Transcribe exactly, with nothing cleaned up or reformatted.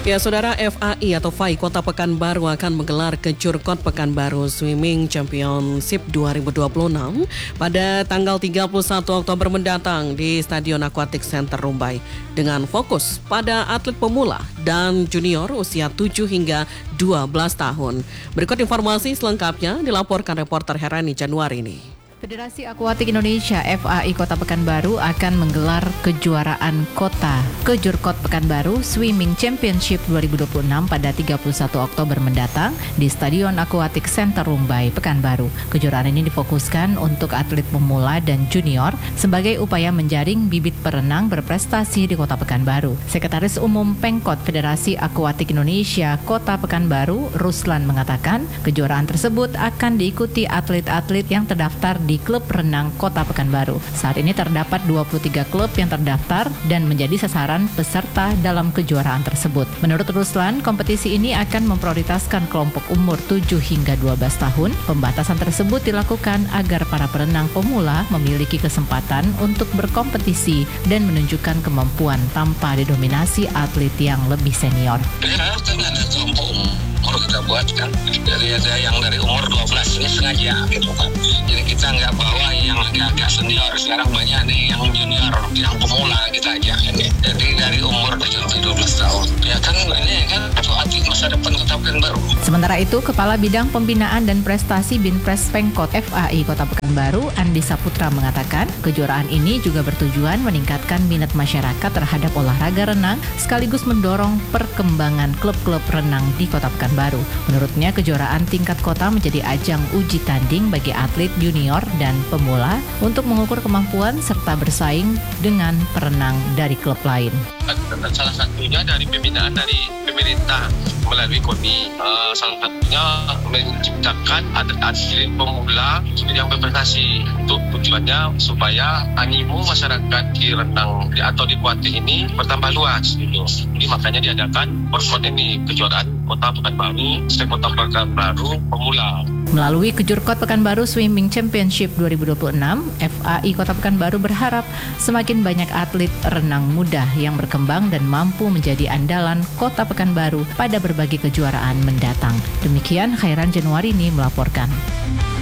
Ya, Saudara, F A I atau F A I Kota Pekanbaru akan menggelar Kejurkot Pekanbaru Swimming Championship dua ribu dua puluh enam pada tanggal tiga puluh satu Oktober mendatang di Stadion Aquatic Center Rumbai dengan fokus pada atlet pemula dan junior usia tujuh hingga dua belas tahun. Berikut informasi selengkapnya dilaporkan reporter Herani Januari ini. Federasi Akuatik Indonesia F A I Kota Pekanbaru akan menggelar kejuaraan kota Kejurkot Pekanbaru Swimming Championship dua ribu dua puluh enam pada tiga puluh satu Oktober mendatang di Stadion Aquatic Center Rumbai, Pekanbaru. Kejuaraan ini difokuskan untuk atlet pemula dan junior sebagai upaya menjaring bibit perenang berprestasi di Kota Pekanbaru. Sekretaris Umum Pengkot Federasi Akuatik Indonesia Kota Pekanbaru, Ruslan, mengatakan kejuaraan tersebut akan diikuti atlet-atlet yang terdaftar di klub renang Kota Pekanbaru. Saat ini terdapat dua puluh tiga klub yang terdaftar dan menjadi sasaran peserta dalam kejuaraan tersebut. Menurut Ruslan, kompetisi ini akan memprioritaskan kelompok umur tujuh hingga dua belas tahun. Pembatasan tersebut dilakukan agar para perenang pemula memiliki kesempatan untuk berkompetisi dan menunjukkan kemampuan tanpa didominasi atlet yang lebih senior. Umur kita buat kan, dari ada yang dari umur dua belas ini sengaja gitu kan, jadi kita nggak bawa yang agak-agak senior. Sekarang banyak nih yang junior, yang pemula kita ajak ini, jadi dari umur tujuh sampai dua belas tahun ya kan, ini kan untuk atlet masa depan Kota Pekanbaru. Sementara itu, Kepala Bidang Pembinaan dan Prestasi Binpres Pengkot F A I Kota Pekanbaru, Andi Saputra, mengatakan kejuaraan ini juga bertujuan meningkatkan minat masyarakat terhadap olahraga renang sekaligus mendorong perkembangan klub-klub renang di Kota Pekanbaru. Baru. Menurutnya, kejuaraan tingkat kota menjadi ajang uji tanding bagi atlet junior dan pemula untuk mengukur kemampuan serta bersaing dengan perenang dari klub lain. Salah satunya dari pembinaan dari pemerintah melalui K O N I. Uh, salah satunya menciptakan atlet pemula yang berprestasi. Untuk tujuannya supaya animo masyarakat di renang atau di kuatik ini bertambah luas gitu. Jadi makanya diadakan perkon ini, kejuaraan Kota Pekanbaru, Kota Pekanbaru pemula. Melalui Kejurkot Pekanbaru Swimming Championship dua ribu dua puluh enam, F A I Kota Pekanbaru berharap semakin banyak atlet renang muda yang berkembang dan mampu menjadi andalan Kota Pekanbaru pada berbagai kejuaraan mendatang. Demikian Khairan Januari ini melaporkan.